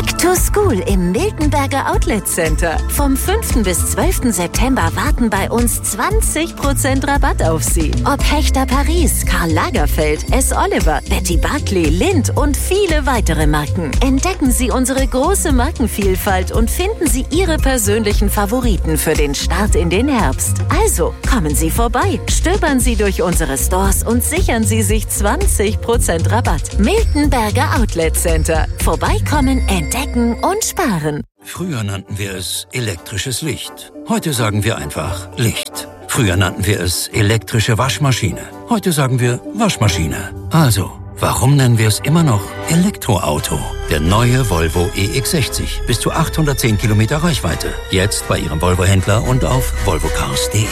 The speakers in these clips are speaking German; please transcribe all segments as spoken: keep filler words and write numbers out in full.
Back to School im Miltenberger Outlet Center. Vom fünften bis zwölften September warten bei uns zwanzig Prozent Rabatt auf Sie. Ob Hechter Paris, Karl Lagerfeld, S. Oliver, Betty Barclay, Lindt und viele weitere Marken. Entdecken Sie unsere große Markenvielfalt und finden Sie Ihre persönlichen Favoriten für den Start in den Herbst. Also, kommen Sie vorbei, stöbern Sie durch unsere Stores und sichern Sie sich zwanzig Prozent Rabatt. Miltenberger Outlet Center. Vorbeikommen, entdecken und sparen. Früher nannten wir es elektrisches Licht. Heute sagen wir einfach Licht. Früher nannten wir es elektrische Waschmaschine. Heute sagen wir Waschmaschine. Also, warum nennen wir es immer noch Elektroauto? Der neue Volvo E X sechzig. Bis zu achthundertzehn Kilometer Reichweite. Jetzt bei Ihrem Volvo-Händler und auf volvocars punkt de.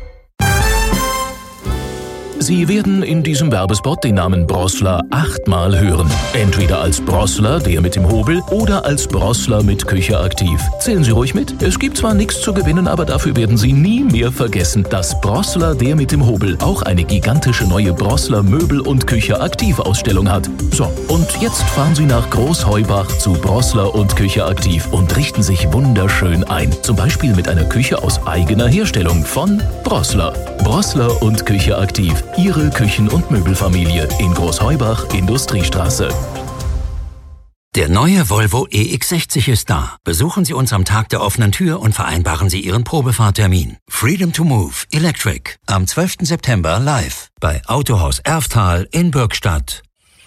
Sie werden in diesem Werbespot den Namen Brossler achtmal hören. Entweder als Brossler, der mit dem Hobel, oder als Brossler mit Küche aktiv. Zählen Sie ruhig mit. Es gibt zwar nichts zu gewinnen, aber dafür werden Sie nie mehr vergessen, dass Brossler, der mit dem Hobel, auch eine gigantische neue Brossler Möbel- und Küche aktiv Ausstellung hat. So, und jetzt fahren Sie nach Großheubach zu Brossler und Küche aktiv und richten sich wunderschön ein. Zum Beispiel mit einer Küche aus eigener Herstellung von Brossler. Brossler und Küche aktiv. Ihre Küchen- und Möbelfamilie in Großheubach, Industriestraße. Der neue Volvo E X sechzig ist da. Besuchen Sie uns am Tag der offenen Tür und vereinbaren Sie Ihren Probefahrtermin. Freedom to Move Electric am zwölften September live bei Autohaus Erftal in Bürgstadt.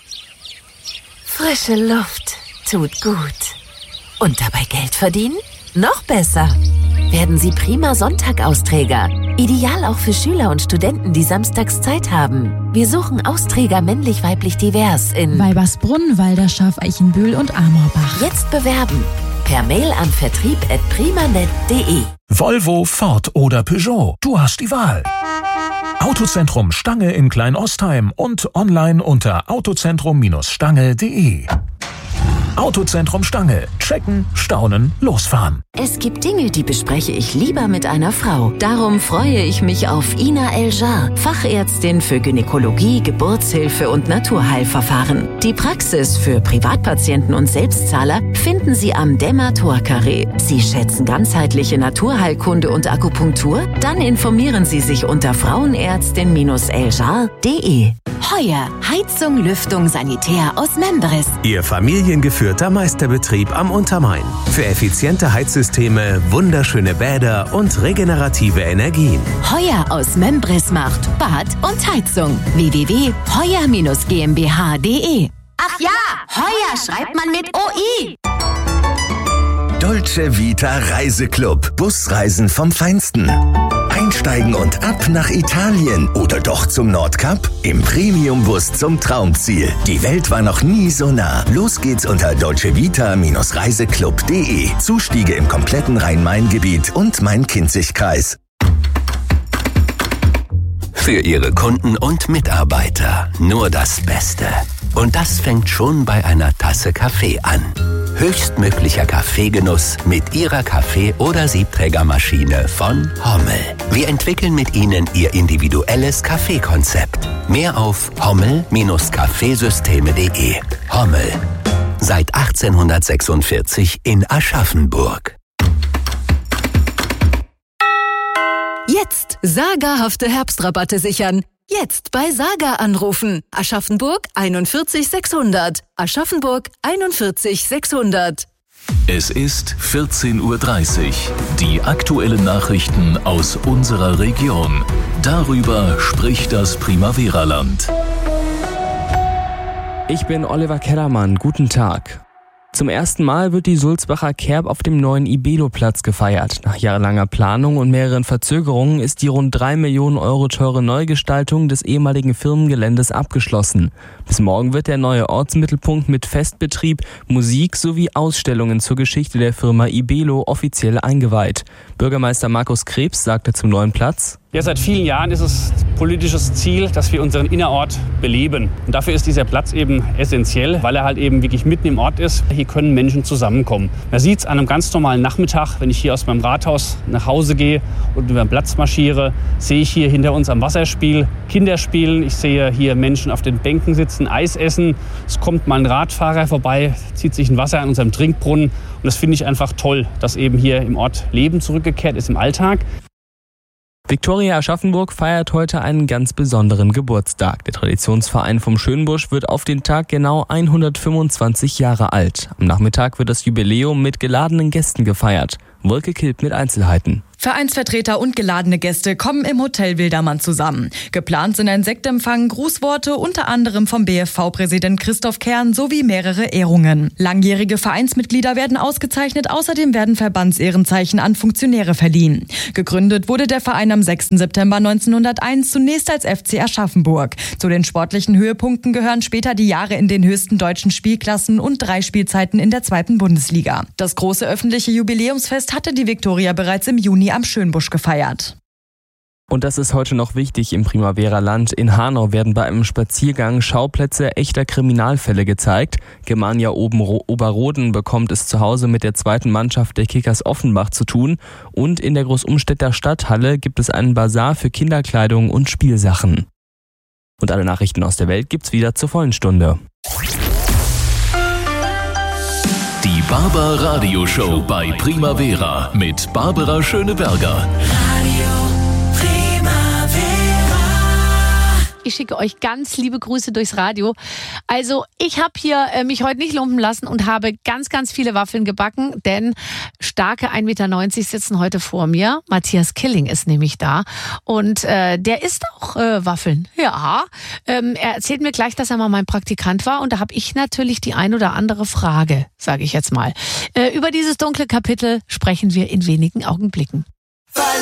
Frische Luft tut gut. Und dabei Geld verdienen? Noch besser. Werden Sie prima Sonntag-Austräger. Ideal auch für Schüler und Studenten, die samstags Zeit haben. Wir suchen Austräger männlich-weiblich divers in Weibersbrunn, Walderschaff, Eichenbühl und Amorbach. Jetzt bewerben. Per Mail an vertrieb at primanet punkt de. Volvo, Ford oder Peugeot. Du hast die Wahl. Autozentrum Stange in Kleinostheim und online unter autozentrum Stange punkt de. Autozentrum Stange. Checken, staunen, losfahren. Es gibt Dinge, die bespreche ich lieber mit einer Frau. Darum freue ich mich auf Ina Eljar, Fachärztin für Gynäkologie, Geburtshilfe und Naturheilverfahren. Die Praxis für Privatpatienten und Selbstzahler finden Sie am Dämmer-Tor-Carré. Sie schätzen ganzheitliche Naturheilkunde und Akupunktur? Dann informieren Sie sich unter frauenärztin eljar punkt de. Heuer Heizung, Lüftung, Sanitär aus Membris. Ihr familiengeführter Meisterbetrieb am Untermain. Für effiziente Heizsysteme, wunderschöne Bäder und regenerative Energien. Heuer aus Membris macht Bad und Heizung. w w w punkt heuer gmbh punkt de. Ach ja, Heuer schreibt man mit O I. Dolce Vita Reiseclub. Busreisen vom Feinsten. Einsteigen und ab nach Italien oder doch zum Nordkap? Im Premiumbus zum Traumziel. Die Welt war noch nie so nah. Los geht's unter dolcevita reiseclub punkt de. Zustiege im kompletten Rhein-Main-Gebiet und Main-Kinzig-Kreis. Für Ihre Kunden und Mitarbeiter nur das Beste. Und das fängt schon bei einer Tasse Kaffee an. Höchstmöglicher Kaffeegenuss mit Ihrer Kaffee- oder Siebträgermaschine von Hommel. Wir entwickeln mit Ihnen Ihr individuelles Kaffeekonzept. Mehr auf hommel kaffeesysteme punkt de. Hommel. Seit achtzehnhundertsechsundvierzig in Aschaffenburg. Jetzt sagerhafte Herbstrabatte sichern. Jetzt bei Saga anrufen. Aschaffenburg einundvierzig sechshundert. Aschaffenburg einundvierzig sechshundert. Es ist vierzehn Uhr dreißig. Die aktuellen Nachrichten aus unserer Region. Darüber spricht das Primavera-Land. Ich bin Oliver Kellermann. Guten Tag. Zum ersten Mal wird die Sulzbacher Kerb auf dem neuen Ibelo-Platz gefeiert. Nach jahrelanger Planung und mehreren Verzögerungen ist die rund drei Millionen Euro teure Neugestaltung des ehemaligen Firmengeländes abgeschlossen. Bis morgen wird der neue Ortsmittelpunkt mit Festbetrieb, Musik sowie Ausstellungen zur Geschichte der Firma Ibelo offiziell eingeweiht. Bürgermeister Markus Krebs sagte zum neuen Platz: Ja, seit vielen Jahren ist es politisches Ziel, dass wir unseren Innerort beleben. Und dafür ist dieser Platz eben essentiell, weil er halt eben wirklich mitten im Ort ist. Hier können Menschen zusammenkommen. Man sieht es an einem ganz normalen Nachmittag, wenn ich hier aus meinem Rathaus nach Hause gehe und über den Platz marschiere, sehe ich hier hinter uns am Wasserspiel Kinder spielen. Ich sehe hier Menschen auf den Bänken sitzen, Eis essen. Es kommt mal ein Radfahrer vorbei, zieht sich ein Wasser an unserem Trinkbrunnen. Und das finde ich einfach toll, dass eben hier im Ort Leben zurückgekehrt ist im Alltag. Viktoria Aschaffenburg feiert heute einen ganz besonderen Geburtstag. Der Traditionsverein vom Schönbusch wird auf den Tag genau hundertfünfundzwanzig Jahre alt. Am Nachmittag wird das Jubiläum mit geladenen Gästen gefeiert. Wolke Kilp mit Einzelheiten. Vereinsvertreter und geladene Gäste kommen im Hotel Wildermann zusammen. Geplant sind ein Sektempfang, Grußworte unter anderem vom B F V-Präsident Christoph Kern sowie mehrere Ehrungen. Langjährige Vereinsmitglieder werden ausgezeichnet, außerdem werden Verbandsehrenzeichen an Funktionäre verliehen. Gegründet wurde der Verein am sechsten September neunzehnhunderteins zunächst als F C Aschaffenburg. Zu den sportlichen Höhepunkten gehören später die Jahre in den höchsten deutschen Spielklassen und drei Spielzeiten in der zweiten Bundesliga. Das große öffentliche Jubiläumsfest hatte die Viktoria bereits im Juni am Schönbusch gefeiert. Und das ist heute noch wichtig im Primavera-Land. In Hanau werden bei einem Spaziergang Schauplätze echter Kriminalfälle gezeigt. Germania Oberroden bekommt es zu Hause mit der zweiten Mannschaft der Kickers Offenbach zu tun. Und in der Großumstädter Stadthalle gibt es einen Basar für Kinderkleidung und Spielsachen. Und alle Nachrichten aus der Welt gibt's wieder zur vollen Stunde. Die Barber Radio Show bei Primavera mit Barbara Schöneberger. Ich schicke euch ganz liebe Grüße durchs Radio. Also ich habe hier äh, mich heute nicht lumpen lassen und habe ganz, ganz viele Waffeln gebacken, denn starke ein Meter neunzig sitzen heute vor mir. Matthias Killing ist nämlich da und äh, der isst auch äh, Waffeln. Ja, ähm, er erzählt mir gleich, dass er mal mein Praktikant war und da habe ich natürlich die ein oder andere Frage, sage ich jetzt mal. Äh, über dieses dunkle Kapitel sprechen wir in wenigen Augenblicken.